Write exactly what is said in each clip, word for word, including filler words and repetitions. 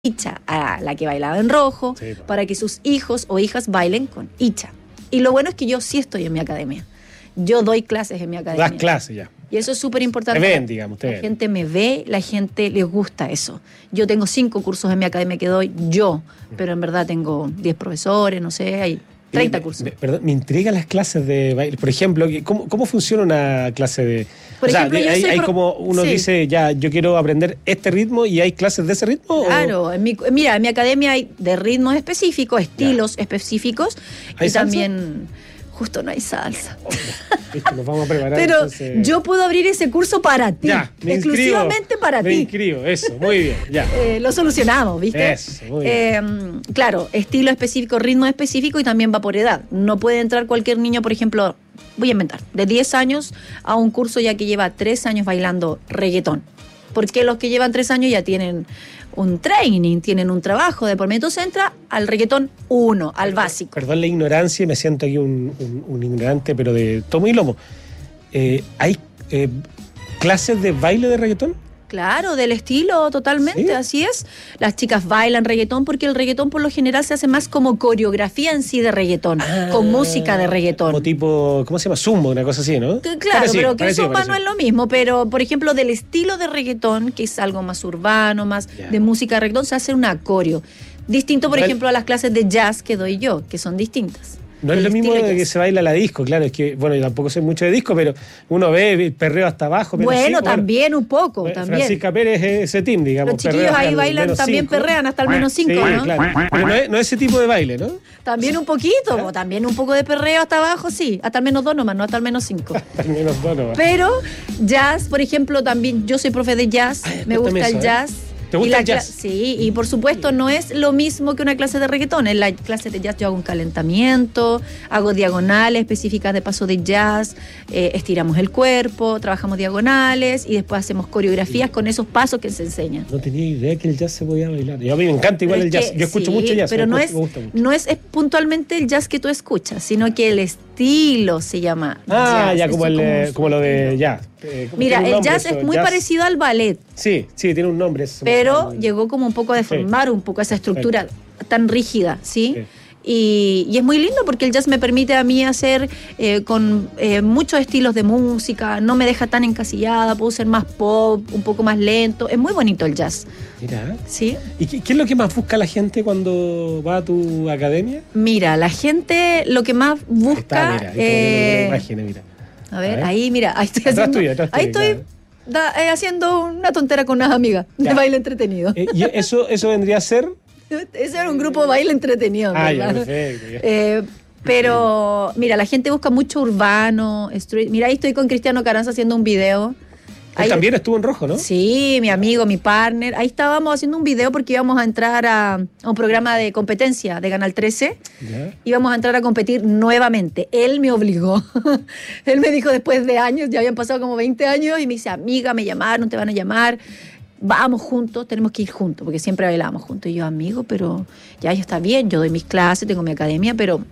Icha, a la que bailaba en rojo, Sí. para que sus hijos o hijas bailen con Icha. Y lo bueno es que yo sí estoy en mi academia. Yo doy clases en mi academia. Das clases ya. Y eso es súper importante. Te ven, digamos, te La ven. gente me ve, la gente les gusta eso. Yo tengo cinco cursos en mi academia que doy yo, pero en verdad tengo diez profesores, no sé, hay treinta Me- cursos. me- perdón, me intrigan las clases de baile. Por ejemplo, ¿cómo, cómo funciona una clase de...? Por o sea, ejemplo, yo hay, soy hay pro- como uno sí. dice, ya, yo quiero aprender este ritmo y hay clases de ese ritmo. ¿o? Claro, en mi, mira, en mi academia hay de ritmos específicos, estilos específicos, ¿Hay y salsa? también, justo no hay salsa. Listo, nos vamos a preparar. Pero entonces. yo puedo abrir ese curso para ti, Ya, me inscribo. exclusivamente para Me ti. inscribo, eso, muy bien, ya. Eh, lo solucionamos, ¿viste? Eso, muy bien. Eh, claro, estilo específico, ritmo específico y también va por edad. No puede entrar cualquier niño, por ejemplo, voy a inventar, de diez años a un curso ya que lleva tres años bailando reggaetón. Porque los que llevan tres años ya tienen un training, tienen un trabajo de por medio. Entonces entra al reggaetón uno, al básico. Perdón la ignorancia, me siento aquí un, un- un ignorante, pero de tomo y lomo. Eh, ¿Hay eh, clases de baile de reggaetón? Claro, del estilo, totalmente, ¿Sí? así es. Las chicas bailan reggaetón porque el reggaetón por lo general se hace más como coreografía en sí de reggaetón, con música de reggaetón. Como tipo, ¿cómo se llama? Zumba, una cosa así, ¿no? Que Claro, Parecido, pero que parecido, zumba no parecido. es lo mismo, pero por ejemplo del estilo de reggaetón, que es algo más urbano, más Ya. de música de reggaetón, se hace una coreo. Distinto, por Igual- ejemplo, a las clases de jazz que doy yo, que son distintas. No es El lo mismo estilo de que jazz. se baila la disco, claro, es que, bueno, yo tampoco sé mucho de disco, pero uno ve el perreo hasta abajo. menos Bueno, cinco, también un poco, bueno, también. Francisca Pérez es ese team, digamos. Los chiquillos perreo ahí al bailan, menos también cinco. perrean hasta el menos cinco, Sí, ¿no? claro. Pero no es, no es ese tipo de baile, ¿no? También un poquito, o también un poco de perreo hasta abajo, sí, hasta el menos dos nomás, no hasta el menos cinco. Al menos dos, no. Pero jazz, por ejemplo, también yo soy profe de jazz, me cuéntame gusta el eso, ¿eh? jazz. ¿Te Y gusta la el jazz? cla- Sí, y por supuesto no es lo mismo que una clase de reggaetón. En la clase de jazz yo hago un calentamiento, hago diagonales específicas de paso de jazz, eh, estiramos el cuerpo, trabajamos diagonales y después hacemos coreografías con esos pasos que se enseñan. No tenía idea que el jazz se podía bailar. Y a mí me encanta igual Pero el es jazz. que Yo escucho sí, mucho jazz. pero me no gusta- es, me gusta mucho. no es, es puntualmente el jazz que tú escuchas, sino que el estilo se llama Ah, jazz. ya, Es como, el, eh, su como lo de estilo. jazz. Eh, ¿cómo Mira, tiene un el nombre jazz eso? es muy Jazz- parecido al ballet, Sí, sí, tiene un nombre. es- pero llegó como un poco a deformar un poco esa estructura tan rígida, ¿sí? Sí. Y, y es muy lindo porque el jazz me permite a mí hacer eh, con eh, muchos estilos de música, no me deja tan encasillada, puedo ser más pop, un poco más lento, es muy bonito el jazz, Mira. ¿sí? ¿Y qué, qué es lo que más busca la gente cuando va a tu academia? Mira, la gente lo que más Ahí busca... está, mira. Ahí está eh, una imagen, mira. a ver, A ver. ahí, mira, ahí estoy Atrás haciendo, tuyo, atrás ahí tuyo, estoy da- eh, haciendo una tontera con unas amigas de Ya. baile entretenido. Eh, ¿Y eso, eso vendría a ser? Ese era un grupo de baile entretenido, Ah, ya, ¿verdad? perfecto. ya. Eh, pero, mira, la gente busca mucho urbano, street. Mira, ahí estoy con Cristiano Carranza haciendo un video. Él Ahí- también estuvo en rojo, ¿no? Sí, mi amigo, mi partner. Ahí estábamos haciendo un video porque íbamos a entrar a, a un programa de competencia de Canal trece. Ya. Íbamos a entrar a competir nuevamente. Él me obligó. Él me dijo después de años, ya habían pasado como veinte años, y me dice, amiga, me llamaron, te van a llamar. Vamos juntos, tenemos que ir juntos, porque siempre bailábamos juntos. Y yo, amigo, pero ya, ya está bien, yo doy mis clases, tengo mi academia, pero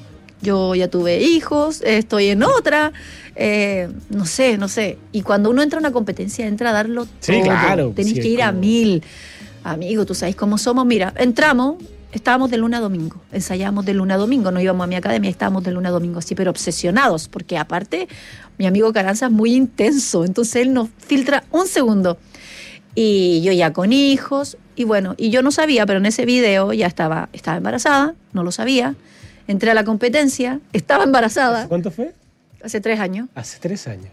yo ya tuve hijos, estoy en otra, eh, no sé, no sé. Y cuando uno entra a una competencia, entra a darlo Sí, todo. claro, Tenés sí, que es ir a como- mil. Amigo, tú sabes cómo somos. Mira, entramos, estábamos de lunes a domingo, ensayábamos de lunes a domingo, no íbamos a mi academia, estábamos de lunes a domingo así, pero obsesionados, porque aparte, mi amigo Carranza es muy intenso, entonces él nos filtra un segundo. Y yo ya con hijos, y bueno, y yo no sabía, pero en ese video ya estaba, estaba embarazada, no lo sabía. Entré a la competencia, estaba embarazada, ¿Hace cuánto fue? hace tres años. Hace tres años.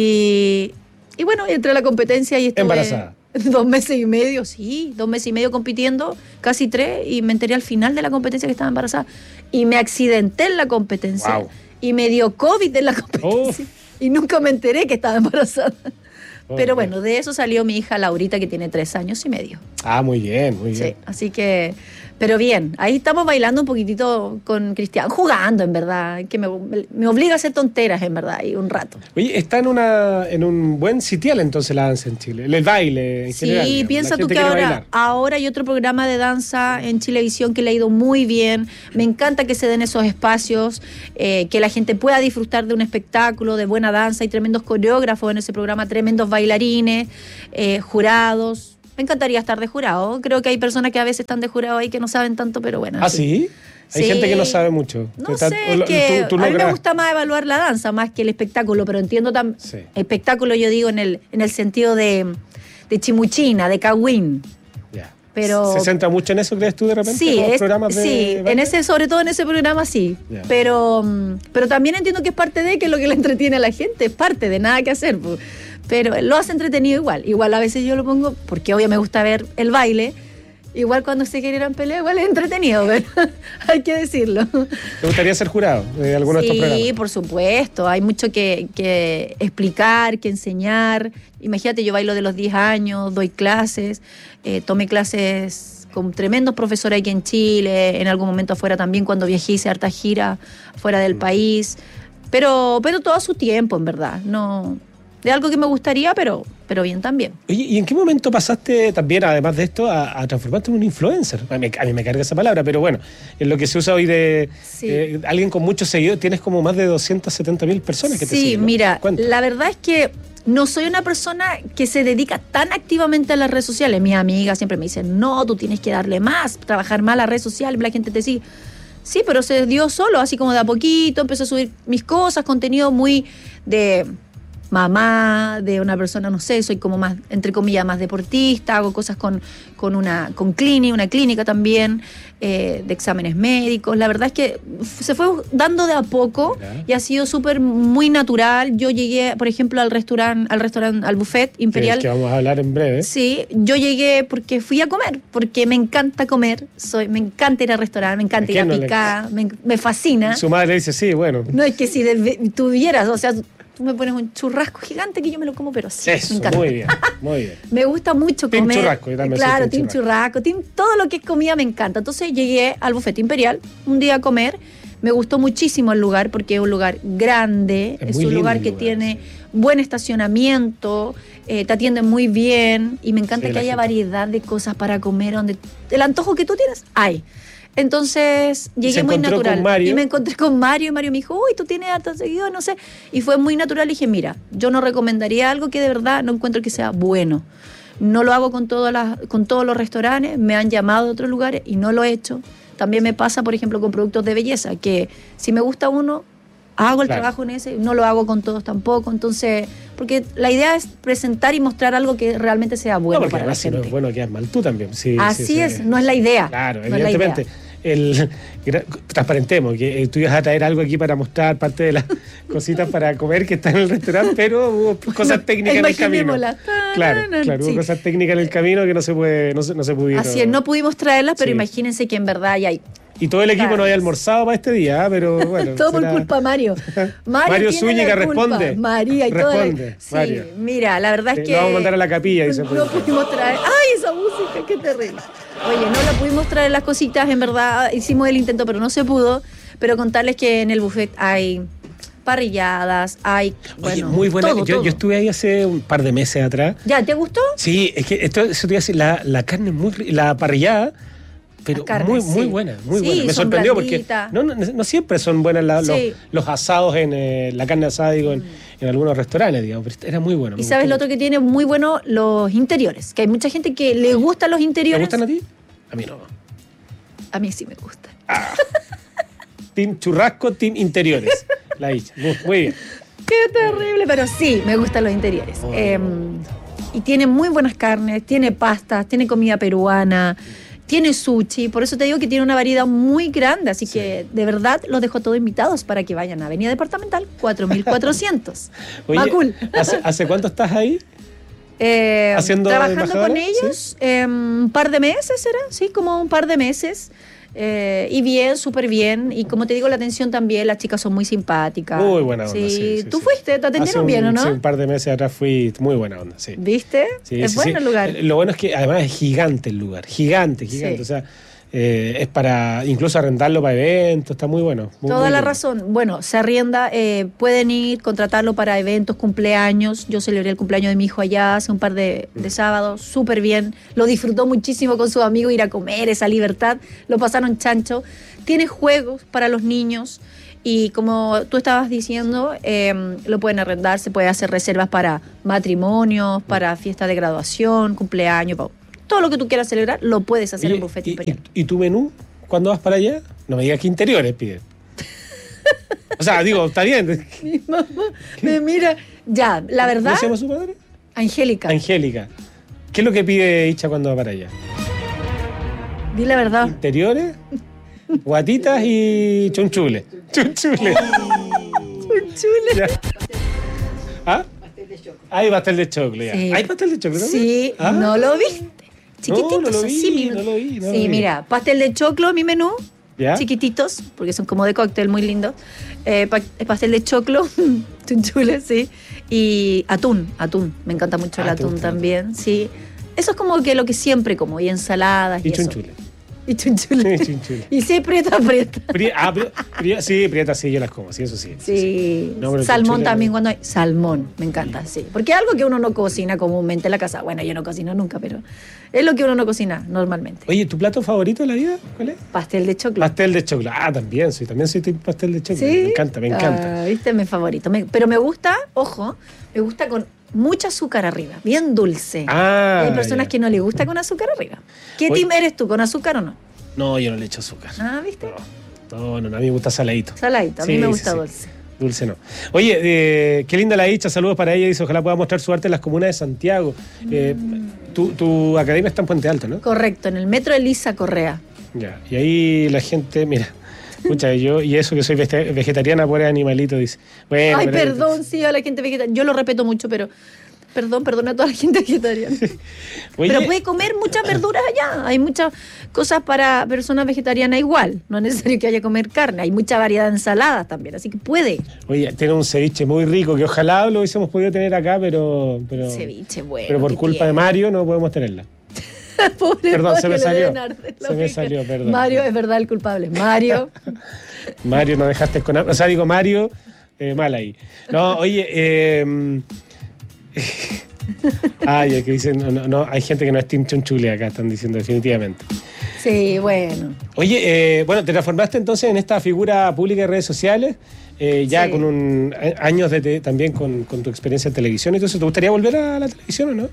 Y, y bueno, entré a la competencia y estuve Embarazada. dos meses y medio, sí, dos meses y medio compitiendo, casi tres, y me enteré al final de la competencia que estaba embarazada. Y me accidenté en la competencia. Wow. Y me dio COVID en la competencia. Y nunca me enteré que estaba embarazada. Oh, Pero bien. bueno, de eso salió mi hija Laurita, que tiene tres años y medio. Ah, muy bien, muy Sí, bien. así que, pero bien, ahí estamos bailando un poquitito con Cristian, jugando en verdad, que me, me obliga a hacer tonteras en verdad, y un rato. Oye, está en una en un buen sitial entonces la danza en Chile, el baile en Sí, general. digamos. piensa La tú gente que quiere ahora, bailar. ahora hay otro programa de danza en Chilevisión que le ha ido muy bien. Me encanta que se den esos espacios, eh, que la gente pueda disfrutar de un espectáculo, de buena danza. Hay tremendos coreógrafos en ese programa, tremendos bailarines, eh, jurados. Me encantaría estar de jurado. Creo que hay personas que a veces están de jurado ahí que no saben tanto, pero bueno. ¿Ah, sí? Hay sí. gente que no sabe mucho. No sé, es que tú, tú a mí me gusta más evaluar la danza más que el espectáculo, pero entiendo también... Sí. Espectáculo yo digo en el, en el sentido de, de chimuchina, de cagüín. Ya. Pero, ¿Se centra mucho en eso, crees tú, de repente? Sí, es, programas de sí en ese, sobre todo en ese programa sí. Yeah. Pero, pero también entiendo que es parte de que es lo que le entretiene a la gente, es parte de nada que hacer. Pues. Pero lo hace entretenido igual. Igual a veces yo lo pongo, porque obvio me gusta ver el baile. Igual cuando se generan peleas, igual es entretenido, pero hay que decirlo. ¿Te gustaría ser jurado de alguno sí, de estos programas? Sí, por supuesto. Hay mucho que, que explicar, que enseñar. Imagínate, yo bailo de los diez años, doy clases, eh, tomé clases con tremendos profesores aquí en Chile, en algún momento afuera también, cuando viajé hice harta gira fuera del mm. país. Pero, pero todo a su tiempo, en verdad. No... De algo que me gustaría, pero, pero bien también. Oye, ¿y en qué momento pasaste también, además de esto, a, a transformarte en un influencer? A mí, a mí me carga esa palabra, pero bueno, es lo que se usa hoy de sí. eh, alguien con muchos seguidores. Tienes como más de doscientas setenta mil personas que sí, te siguen, ¿no? Sí, mira, Cuenta. La verdad es que no soy una persona que se dedica tan activamente a las redes sociales. Mis amigas siempre me dicen, no, tú tienes que darle más, trabajar más a las redes sociales, la gente te sigue. Sí, pero se dio solo, así como de a poquito, empecé a subir mis cosas, contenido muy de... mamá, de una persona, no sé, soy como más, entre comillas, más deportista, hago cosas con, con una con clínica, una clínica también, eh, de exámenes médicos. La verdad es que se fue dando de a poco ¿verdad? Y ha sido súper muy natural. Yo llegué, por ejemplo, al restaurante, al restaurante, al buffet imperial. Que, que vamos a hablar en breve. Sí, yo llegué porque fui a comer, porque me encanta comer, soy, me encanta ir al restaurante, me encanta ir a no picar, le... me, me fascina. Su madre dice, sí, bueno. No, es que si de, tú vieras, o sea... Tú me pones un churrasco gigante que yo me lo como, pero sí, eso, me encanta. Muy bien, muy bien. Me gusta mucho team comer. Churrasco, yo también claro, soy team churrasco, churrasco team, todo lo que es comida me encanta. Entonces llegué al Buffet Imperial un día a comer. Me gustó muchísimo el lugar porque es un lugar grande, es, es un lugar que lugar, tiene sí. buen estacionamiento, eh, te atienden muy bien y me encanta sí, que haya gente. variedad de cosas para comer, donde el antojo que tú tienes, hay. Entonces llegué muy natural y me encontré con Mario y Mario me dijo, uy, tú tienes hartos seguidores, no sé, y fue muy natural y dije, mira, yo no recomendaría algo que de verdad no encuentro que sea bueno, no lo hago con, todas las, con todos los restaurantes, me han llamado de otros lugares y no lo he hecho. También me pasa, por ejemplo, con productos de belleza, que si me gusta uno, hago el claro. trabajo en ese, no lo hago con todos tampoco, entonces, porque la idea es presentar y mostrar algo que realmente sea bueno no, para la gente. Si no es bueno, quedas mal tú también. Sí, Así sí, es, sí. no es la idea. Claro, no evidentemente. El, transparentemos, que eh, tú ibas a traer algo aquí para mostrar parte de las cositas para comer que están en el restaurante, pero hubo cosas bueno, técnicas en el camino. Claro, claro, sí. hubo cosas técnicas en el camino que no se puede, no se, no se pudieron. Así es, no pudimos traerlas, pero sí. imagínense que en verdad ya hay. Y todo el equipo claro. no había almorzado para este día, pero bueno. Todo será... por culpa de Mario. Mario, Mario Zúñiga responde. María y responde, toda la... Sí, Mario. Mira, la verdad es que... Lo vamos a mandar a la capilla. Dice, no pudimos traer... ¡Ay, esa música! ¡Qué terrible! Oye, no la pudimos traer las cositas, en verdad hicimos el intento, pero no se pudo. Pero contarles que en el buffet hay parrilladas, hay... Oye, bueno, muy buena. Todo, yo, todo. yo estuve ahí hace un par de meses atrás. ¿Ya? ¿Te gustó? Sí, es que esto, eso te iba a decir, la, la carne es muy... La parrillada... Pero carne, muy, muy sí. buena, muy sí, buena. Me sorprendió blanditas. porque no, no, no siempre son buenas la, sí. los, los asados, en eh, la carne asada, digo, en, en algunos restaurantes, digamos, pero era muy bueno. Y sabes lo otro que tiene muy bueno, los interiores, que hay mucha gente que le gustan los interiores. ¿Te gustan a ti? A mí no. A mí sí me gustan. Ah. Team churrasco, team interiores. La dicha. Muy, muy bien. Qué terrible, pero sí, me gustan los interiores. Oh. Eh, y tiene muy buenas carnes, tiene pastas, tiene comida peruana. Tiene sushi, por eso te digo que tiene una variedad muy grande, así sí. que de verdad los dejo todos invitados para que vayan a Avenida Departamental cuatro mil cuatrocientos. Oye, ah, cool. ¿hace, ¿hace cuánto estás ahí? Eh, ¿Haciendo trabajando con ellos, ¿sí? eh, un par de meses, ¿era? Sí, como un par de meses. Eh, y bien, súper bien. Y como te digo, la atención también, las chicas son muy simpáticas. Muy buena onda, sí. sí, sí ¿Tú sí. fuiste? ¿Te atendieron un, bien o no? Sí, un par de meses atrás fui muy buena onda, sí. ¿Viste? Sí, es sí, bueno sí. el lugar. Lo bueno es que además es gigante el lugar, gigante, gigante. Sí. O sea, eh, es para incluso arrendarlo para eventos, está muy bueno. Muy, Toda muy la lindo. razón. Bueno, se arrienda, eh, pueden ir, contratarlo para eventos, cumpleaños. Yo celebré el cumpleaños de mi hijo allá hace un par de, de sábados, súper bien. Lo disfrutó muchísimo con sus amigos, ir a comer, esa libertad. Lo pasaron chancho. Tiene juegos para los niños. Y como tú estabas diciendo, eh, lo pueden arrendar, se puede hacer reservas para matrimonios, para fiesta de graduación, cumpleaños, todo lo que tú quieras celebrar, lo puedes hacer y, en Buffet y, Imperial. Y, ¿Y tu menú cuando vas para allá? No me digas que interiores pide. O sea, digo, está bien. Mi mamá me mira. Ya, la verdad. ¿Cómo se llama su padre? Angélica. Angélica. ¿Qué es lo que pide Icha cuando va para allá? Di la verdad. Interiores, guatitas y chunchules. Chunchules. Chunchules. ¿Ah? Hay pastel de choclo, ya. Sí. ¿Hay pastel de choclo también? Sí, ¿Ah? no lo viste. Chiquititos, no, no lo vi, así, mi- no lo vi, no sí, lo vi. mira, pastel de choclo, mi menú. ¿Ya? Chiquititos, porque son como de cóctel, muy lindos. Eh, pa- pastel de choclo, chunchules, sí. Y atún, atún. Me encanta mucho el Atún, atún, atún. también, sí. Eso es como que lo que siempre como, y ensaladas y, Y eso. chunchules. Y chunchules. Y chunchules. Y sí, prieta, prieta. Pri- ah, pri- pri- sí, prietas, sí, yo las como, sí, eso sí. Sí, No, pero el salmón chunchule también no. cuando hay. Salmón, me encanta, sí. Porque es algo que uno no cocina comúnmente en la casa. Bueno, yo no cocino nunca, pero es lo que uno no cocina normalmente. Oye, ¿tu plato favorito de la vida cuál es? Pastel de choclo. Pastel de choclo. Ah, también soy, también soy tipo pastel de choclo. ¿Sí? Me encanta, me encanta. Ah, viste, mi favorito. Me- pero me gusta, ojo, me gusta con mucha azúcar arriba, bien dulce. Ah, Y hay personas ya. que no les gusta con azúcar arriba. ¿Qué Oye. team eres tú, con azúcar o no? No, yo no le echo azúcar. Ah, ¿viste? No, no, no, no, a mí me gusta saladito. Saladito, a mí Sí, me sí, gusta sí. dulce. Dulce no. Oye, eh, qué linda la dicha, saludos para ella. Dice, ojalá pueda mostrar su arte en las comunas de Santiago. Eh, tu, tu academia está en Puente Alto, ¿no? Correcto, en el metro Elisa Correa. Ya, y ahí la gente, mira, escucha, yo, y eso que soy vege- vegetariana por animalito, dice. Bueno, Ay, pero- perdón, sí, a la gente vegetariana. Yo lo respeto mucho, pero perdón, perdón a toda la gente vegetariana. Oye, Pero puede comer muchas verduras allá. Hay muchas cosas para personas vegetarianas igual. No es necesario que haya que comer carne. Hay mucha variedad de ensaladas también, así que puede. oye, tiene un ceviche muy rico que ojalá lo hubiésemos podido tener acá, pero. pero Ceviche, bueno. Pero por ¿qué culpa de tiene? Mario no podemos tenerla. Pobre Perdón, se Mario, me le salió. deben arder la Se me oreja. salió, perdón. Mario es verdad el culpable. Mario. Mario, no dejaste con. O sea, digo, Mario, eh, mal ahí. No, oye, eh. Ay, es que dicen, no, no, no, hay gente que no es Team Chunchule acá, están diciendo definitivamente. Sí, bueno. Oye, eh, bueno, te transformaste entonces en esta figura pública de redes sociales, eh, ya Sí. con un a- años de te- también con, con tu experiencia en televisión y todo eso. ¿Te gustaría volver a la televisión o no?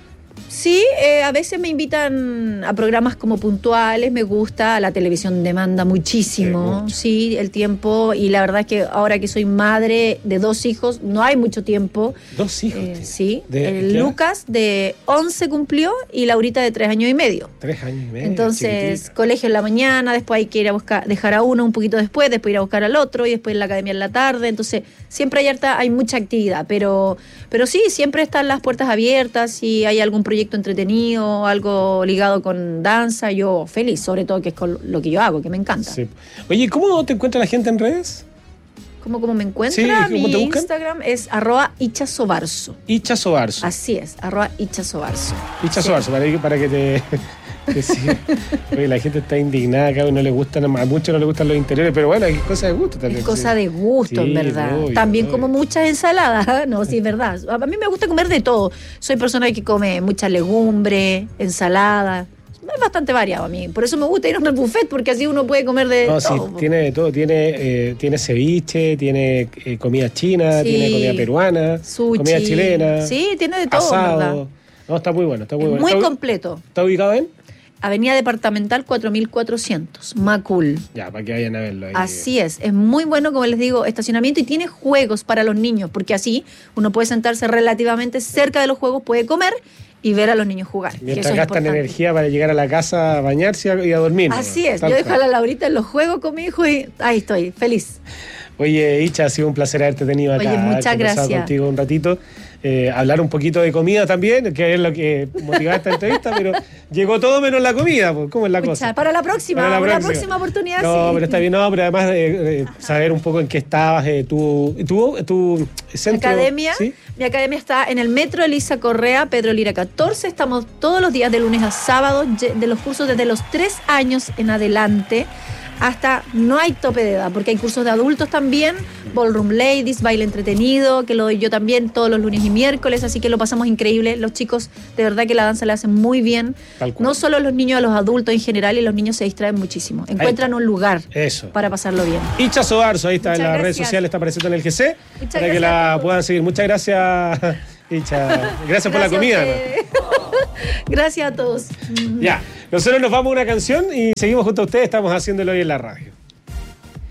Sí, eh, a veces me invitan a programas como puntuales, me gusta, la televisión demanda muchísimo, Sí, mucho. sí, el tiempo, y la verdad es que ahora que soy madre de dos hijos, no hay mucho tiempo. Dos hijos. Eh, tío. sí, ¿De el qué edad? Lucas de once cumplió y Laurita de tres años y medio. Tres años y medio. Entonces, chiquitita. colegio en la mañana, después hay que ir a buscar, dejar a uno un poquito después, después ir a buscar al otro y después la academia en la tarde. Entonces, siempre hay harta, hay mucha actividad, pero, pero sí, siempre están las puertas abiertas. Si hay algún proyecto entretenido, algo ligado con danza, yo feliz, sobre todo que es con lo que yo hago, que me encanta. Sí. Oye, ¿cómo te encuentra la gente en redes? ¿Cómo, cómo me encuentra? Sí, ¿cómo Mi te buscan? Instagram es arroba ichasobarzo. Icha Sobarzo. Así es, arroba ichasobarzo. Icha Sí. Sobarzo, para que, para que te. que sí. Oye, la gente está indignada acá, no le gustan, a muchos no le gustan los interiores, pero bueno, hay cosas de gusto también. Es cosa de gusto, Sí, en verdad. obvio, También obvio. como muchas ensaladas. ¿eh? No, sí, es verdad. A mí me gusta comer de todo. Soy persona que come mucha legumbre, ensalada. Es bastante variado a mí. Por eso me gusta ir a un buffet, porque así uno puede comer de No, sí, todo. tiene de todo. Tiene, eh, tiene ceviche, tiene eh, comida china, Sí. tiene comida peruana, Sushi. comida chilena. Sí, tiene de todo, en verdad. asado. No, está muy bueno, está muy Es bueno. muy ¿Está, ubi- completo. ¿Está ubicado en? Avenida Departamental cuatro mil cuatrocientos, Macul. Ya, para que vayan a verlo ahí. Así es, es muy bueno, como les digo, estacionamiento y tiene juegos para los niños, porque así uno puede sentarse relativamente cerca de los juegos, puede comer y ver a los niños jugar. que Mientras eso es gastan importante. energía para llegar a la casa a bañarse y a, y a dormir. ¿no? Así es, Tal yo cual. dejo a la Laurita en los juegos con mi hijo y ahí estoy, feliz. Oye, Icha, ha sido un placer haberte tenido acá. Oye, muchas haber conversado gracias. contigo un ratito. Eh, hablar un poquito de comida también, que es lo que motivaba esta entrevista, pero llegó todo menos la comida, pues, ¿cómo es la Pucha, cosa? para la próxima, Para la una próxima. próxima oportunidad. No, sí. pero está bien, no, pero además eh, eh, saber un poco en qué estabas, eh, tu, tu, tu centro. Academia, ¿sí? mi academia está en el Metro Elisa Correa, Pedro Lira catorce. Estamos todos los días de lunes a sábado ye- de los cursos desde los tres años en adelante hasta no hay tope de edad, porque hay cursos de adultos también, Ballroom Ladies, baile entretenido, que lo doy yo también todos los lunes y miércoles, así que lo pasamos increíble. Los chicos, de verdad que la danza le hacen muy bien. Tal cual. No solo a los niños, a los adultos en general, y los niños se distraen muchísimo. Encuentran un lugar Eso. para pasarlo bien. Icha Sobarzo, ahí está Muchas en las redes gracias. sociales, está apareciendo en el G C, Muchas para que gracias la a todos. puedan seguir. Muchas gracias, Icha. Gracias, por la Gracias a comida. ¿no? ustedes. Gracias a todos. Ya, nosotros nos vamos a una canción y seguimos junto a ustedes, estamos haciéndolo hoy en la radio.